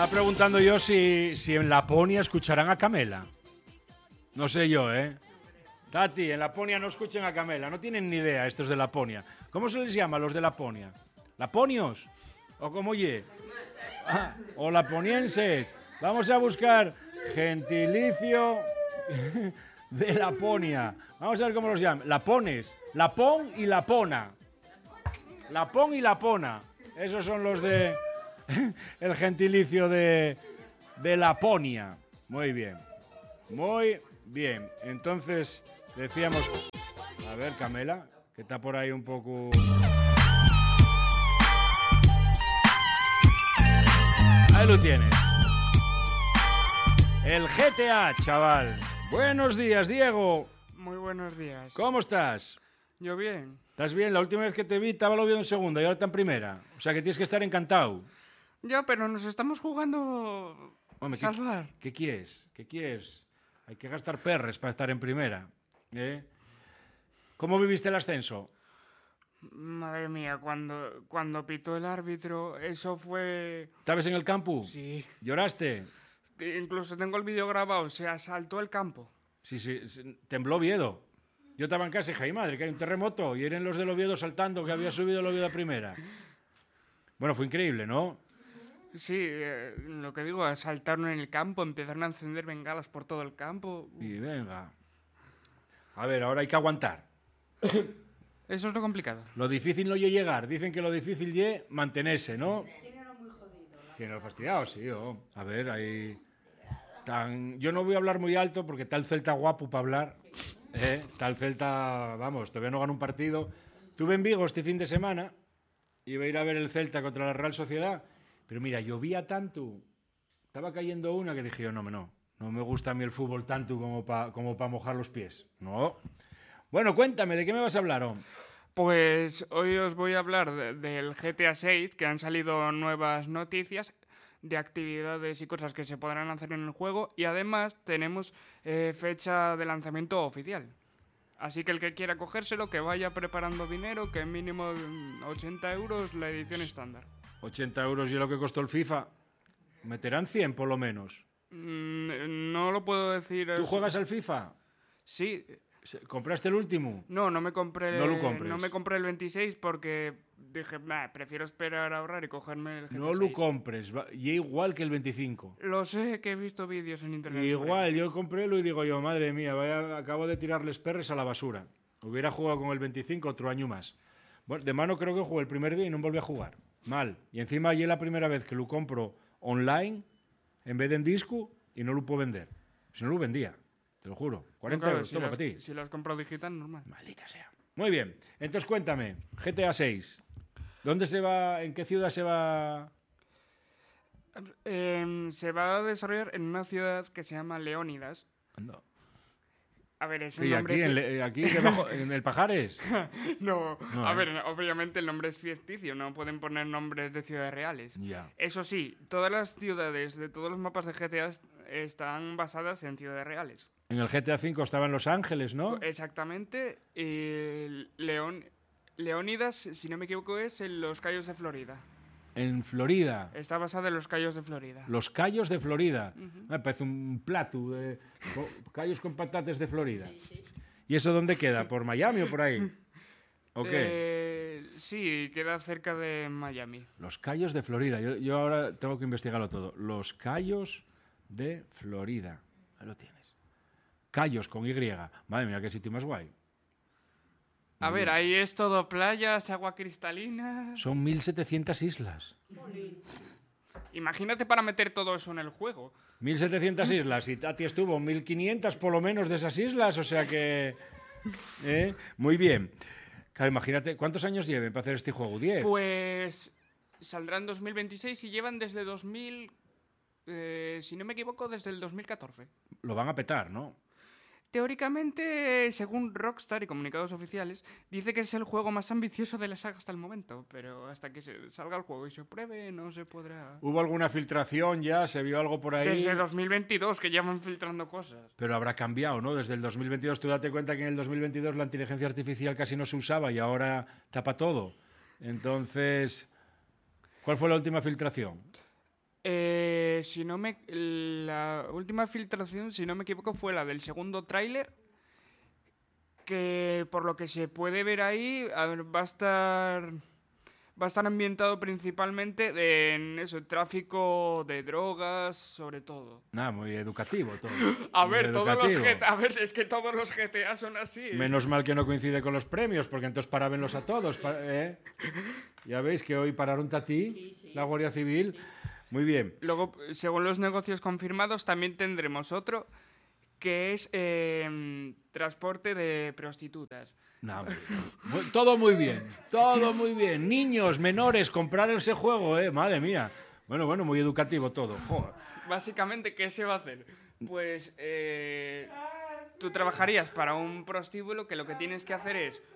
Estaba preguntando yo si en Laponia escucharán a Camela. No sé yo, ¿eh? Tati, en Laponia no escuchen a Camela. No tienen ni idea estos de Laponia. ¿Cómo se les llama a los de Laponia? ¿Laponios? ¿O cómo ye? Ah, o laponienses. Vamos a buscar gentilicio de Laponia. Vamos a ver cómo los llaman. Lapones. Lapón y Lapona. Lapón y Lapona. Esos son los de el gentilicio de Laponia. Muy bien. Muy bien. Entonces, decíamos... A ver, Camela, que está por ahí un poco... Ahí lo tienes. El GTA, chaval. Buenos días, Diego. Muy buenos días. ¿Cómo estás? Yo bien. ¿Estás bien? La última vez que te vi estaba lo viendo en segunda y ahora está en primera. O sea que tienes que estar encantado. Ya, pero nos estamos jugando... Hombre, salvar. ¿Qué quieres? ¿Qué quieres? Hay que gastar perres para estar en primera. ¿Eh? ¿Cómo viviste el ascenso? Madre mía, cuando pitó el árbitro, eso fue... ¿Estabas en el campo? Sí. ¿Lloraste? Incluso tengo el vídeo grabado, se asaltó el campo. Sí, tembló Oviedo. Yo estaba en casa y dije, ay madre, que hay un terremoto. Y eran los del Oviedo saltando, que había subido el Oviedo a primera. Bueno, fue increíble, ¿no? Sí, lo que digo, asaltaron en el campo, empezaron a encender bengalas por todo el campo. Y venga. A ver, ahora hay que aguantar. Eso es lo complicado. Lo difícil no es llegar. Dicen que lo difícil es mantenerse, ¿no? Tiene fastidiado, sí. Oh. A ver, ahí... Yo no voy a hablar muy alto porque está el Celta guapo para hablar. Está el Celta, vamos, todavía no gana un partido. Estuve en Vigo este fin de semana. Iba a ir a ver el Celta contra la Real Sociedad. Pero mira, llovía tanto. Estaba cayendo una que dije yo, no me gusta a mí el fútbol tanto como para mojar los pies. No. Bueno, cuéntame, ¿de qué me vas a hablar, hombre? Pues hoy os voy a hablar del GTA 6, que han salido nuevas noticias de actividades y cosas que se podrán hacer en el juego, y además tenemos fecha de lanzamiento oficial. Así que el que quiera cogérselo, que vaya preparando dinero, que mínimo 80 euros la edición estándar. 80 euros y lo que costó el FIFA. Meterán 100 por lo menos. No lo puedo decir. ¿Tú juegas al FIFA? Sí. ¿Compraste el último? No me compré. No lo compres. No me compré el 26 porque dije, prefiero esperar a ahorrar y cogerme el GTA No 6. lo compres, y igual que el 25. Lo sé, que he visto vídeos en internet. Igual, yo compré y digo yo, madre mía, acabo de tirarles perres a la basura. Hubiera jugado con el 25 otro año más. Bueno, de mano creo que jugué el primer día y no volví a jugar. Mal. Y encima allí es la primera vez que lo compro online en vez de en disco y no lo puedo vender. Si no lo vendía, te lo juro. 40 euros, toma para ti. Si lo has comprado digital, normal. Maldita sea. Muy bien. Entonces cuéntame, GTA 6. ¿Dónde se va? ¿En qué ciudad se va? Se va a desarrollar en una ciudad que se llama Leónidas. No. A ver, es un Sí, nombre... aquí debajo, en el Pajares. No, No, a ver, obviamente el nombre es ficticio, no pueden poner nombres de ciudades reales. Ya. Eso sí, todas las ciudades de todos los mapas de GTA están basadas en ciudades reales. En el GTA 5 estaba en Los Ángeles, ¿no? Exactamente. Leónidas, si no me equivoco, es en los Cayos de Florida. En Florida. Está basada en los Cayos de Florida. Los Cayos de Florida. Ujú. Me parece un plato de callos con patates de Florida. ¿Y eso dónde queda? ¿Por Miami o por ahí? ¿O qué? Sí, queda cerca de Miami. Los Cayos de Florida. Yo ahora tengo que investigarlo todo. Los Cayos de Florida. Ahí lo tienes. Cayos con Y. Madre mía, qué sitio más guay. A ver, ahí es todo playas, agua cristalina. Son 1.700 islas. Imagínate para meter todo eso en el juego. 1.700 islas. Y Tati estuvo en 1.500 por lo menos de esas islas. O sea que... Muy bien. Claro, imagínate, ¿cuántos años lleven para hacer este juego? ¿10? Pues saldrá en 2026 y llevan desde 2000... si no me equivoco, desde el 2014. Lo van a petar, ¿no? Teóricamente, según Rockstar y comunicados oficiales, dice que es el juego más ambicioso de la saga hasta el momento, pero hasta que salga el juego y se pruebe no se podrá... ¿Hubo alguna filtración ya? ¿Se vio algo por ahí? Desde 2022 que ya van filtrando cosas. Pero habrá cambiado, ¿no? Desde el 2022, tú date cuenta que en el 2022 la inteligencia artificial casi no se usaba y ahora tapa todo. Entonces, ¿cuál fue la última filtración? La última filtración, si no me equivoco, fue la del segundo tráiler, que por lo que se puede ver ahí, va a estar ambientado principalmente en eso, tráfico de drogas, sobre todo. Muy educativo todo. A Muy ver, educativo. es que todos los GTA son así. Menos mal que no coincide con los premios, porque entonces parábenlos a todos. Ya veis que hoy pararon Tatí, la Guardia Civil. Muy bien. Luego, según los negocios confirmados, también tendremos otro, que es transporte de prostitutas. Todo muy bien, todo muy bien. Niños, menores, comprar ese juego, madre mía. Bueno, muy educativo todo. Joder. Básicamente, ¿qué se va a hacer? Pues tú trabajarías para un prostíbulo que lo que tienes que hacer es